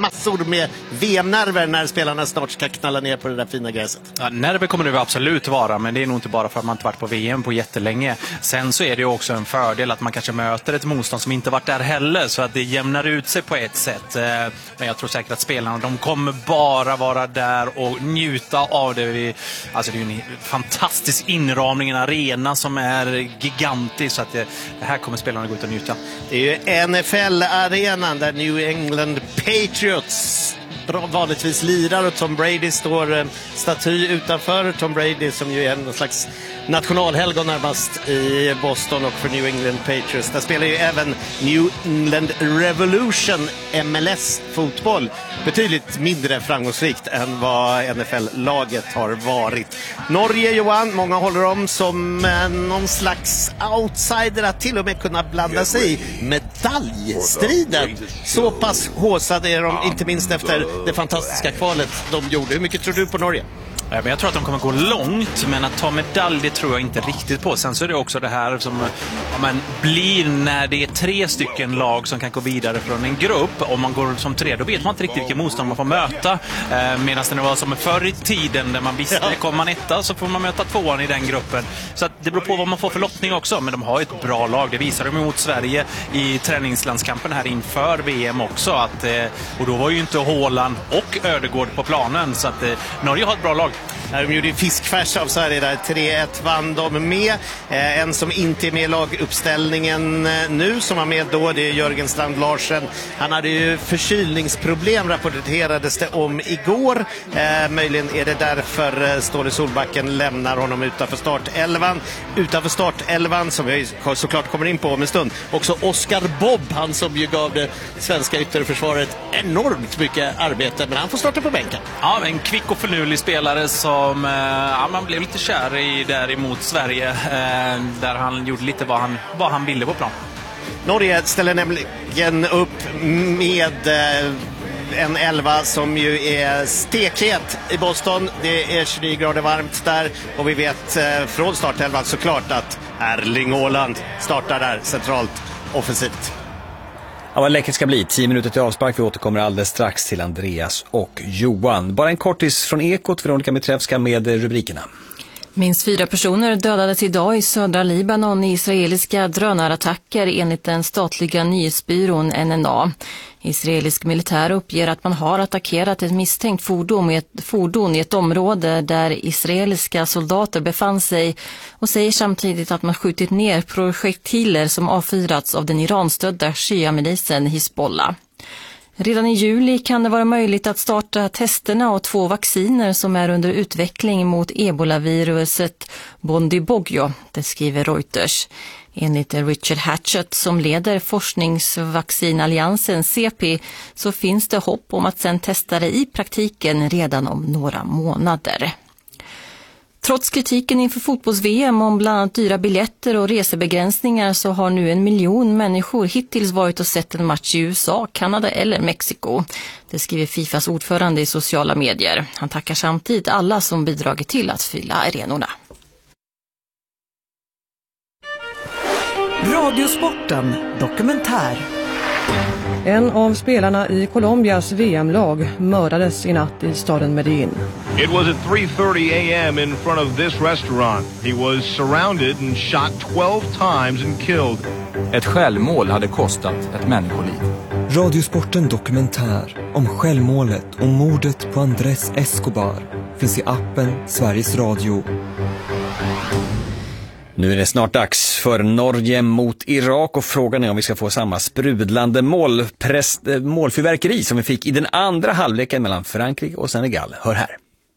massor med VM-nerver när spelarna snart ska knalla ner på det där fina gräset. Ja, nerver kommer det absolut vara, men det är nog inte bara för att man inte varit på VM på jättelänge. Sen så är det ju också en fördel att man kanske möter ett motstånd som inte varit där heller, så att det jämnar ut sig på ett sätt. Men jag tror säkert att spelarna, de kommer bara vara där och njuta av det. Alltså det är ju en fantastisk inramning, en arena som är gigantisk, så att det här kommer spelarna gå ut och njuta. Det är ju NFL-arenan där New England Patriots vanligtvis lirar och Tom Brady står staty utanför. Tom Brady som ju är en slags nationalhelgon närmast i Boston och för New England Patriots. Där spelar ju även New England Revolution MLS-fotboll. Betydligt mindre framgångsrikt än vad NFL-laget har varit. Norge, Johan, många håller om som någon slags outsider att till och med kunna blanda sig i medaljstriden. Så pass håsade är de, inte minst efter det fantastiska kvalet de gjorde. Hur mycket tror du på Norge? Men jag tror att de kommer gå långt, men att ta medalj, det tror jag inte riktigt på. Sen så är det också det här som blir när det är 3 stycken lag som kan gå vidare från en grupp. Om man går som 3, då vet man inte riktigt vilken motstånd man får möta. Medan det var som förr i tiden där man visste, kommer man etta så får man möta 2:an i den gruppen. Så att det beror på vad man får för lottning också. Men de har ett bra lag, det visar de mot Sverige i träningslandskampen här inför VM också. Och då var ju inte Haaland och Ödegård på planen, så att Norge har ett bra lag. De gjorde fiskfärs av Sverige där. 3-1 vann de med. En som inte är med i laguppställningen nu, som var med då, det är Jörgen Strand Larsen. Han hade ju förkylningsproblem, rapporterades det om igår. Möjligen är det därför Ståle Solbacken lämnar honom utanför startelvan. Utanför startelvan, som vi såklart kommer in på om en stund, också Oscar Bobb, han som ju gav det svenska ytterförsvaret enormt mycket arbete, men han får starta på bänken. Ja, en kvick och förnulig spelare som man blev lite kär i där emot Sverige, där han gjorde lite vad han ville på plan. Norge ställer nämligen upp med en 11 som ju är stekhet i Boston. Det är 29 grader varmt där och vi vet från startelvan såklart att Erling Haaland startar där centralt offensivt. Ja, vad läckert ska bli. 10 minuter till avspark. Vi återkommer alldeles strax till Andreas och Johan. Bara en kortis från Ekot, Veronica Mitrevska med rubrikerna. Minst 4 personer dödades idag i södra Libanon i israeliska drönarattacker enligt den statliga nyhetsbyrån NNA. Israelisk militär uppger att man har attackerat ett misstänkt fordon i ett område där israeliska soldater befann sig och säger samtidigt att man skjutit ner projektiler som avfyrats av den iranstödda shia-milisen Hizbollah. Redan i juli kan det vara möjligt att starta testerna av 2 vacciner som är under utveckling mot ebolaviruset Bundibugyo, det skriver Reuters. Enligt Richard Hatchett som leder forskningsvaccinalliansen CEPI så finns det hopp om att sen testa det i praktiken redan om några månader. Trots kritiken inför fotbolls-VM om bland annat dyra biljetter och resebegränsningar så har nu 1 miljon människor hittills varit och sett en match i USA, Kanada eller Mexiko. Det skriver FIFAs ordförande i sociala medier. Han tackar samtidigt alla som bidragit till att fylla arenorna. Radiosporten dokumentär. En av spelarna i Colombias VM-lag mördades i natt i staden Medellin. It was at 3:30 a.m. in front of this restaurant. He was surrounded and shot 12 times and killed. Ett självmål hade kostat ett människoliv. Radiosporten dokumentär om självmålet och mordet på Andrés Escobar finns i appen Sveriges Radio. Nu är det snart dags för Norge mot Irak och frågan är om vi ska få samma sprudlande målfyrverkeri som vi fick i den andra halvleken mellan Frankrike och Senegal. Hör här.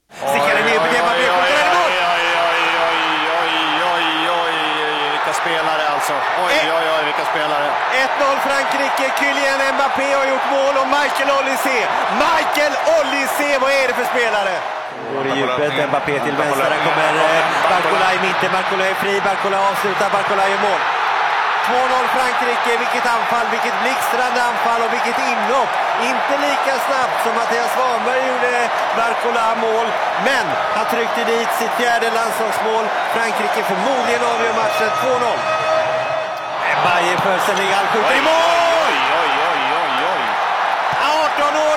Vilka spelare alltså. Vilka spelare. 1-0 Frankrike, Kylian Mbappé har gjort mål och Michael Olise, vad är det för spelare? Går i djupet, Mbappé till vänster, där kommer Barcola i mitten, Barcola är fri, Barcola avslutar, Barcola gör mål. 2-0 Frankrike, vilket anfall, vilket blixtrande anfall och vilket inlopp. Inte lika snabbt som Mattias Svanberg gjorde Barcola mål, men han tryckte dit sitt 4:e landslagsmål. Frankrike förmodligen avgör matchen 2-0. Bayer för Senegal skjuter i mål!